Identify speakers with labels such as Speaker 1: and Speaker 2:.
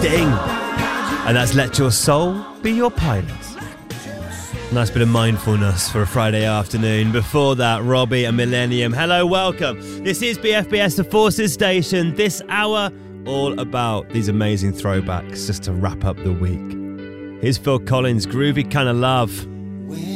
Speaker 1: Sting. And that's Let Your Soul Be Your Pilot. Nice bit of mindfulness for a Friday afternoon. Before that, Robbie and Millennium. Hello, welcome. This is BFBS, the Forces Station. This hour, all about these amazing throwbacks just to wrap up the week. Here's Phil Collins, Groovy Kind of Love.